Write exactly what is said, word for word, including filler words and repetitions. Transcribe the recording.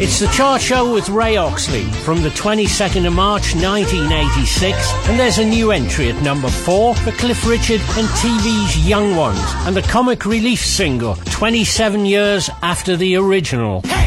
It's the Chart Show with Ray Oxley from the twenty-second of March nineteen eighty-six, and there's a new entry at number four for Cliff Richard and T V's Young Ones, and the comic relief single twenty-seven years after the original. Hey!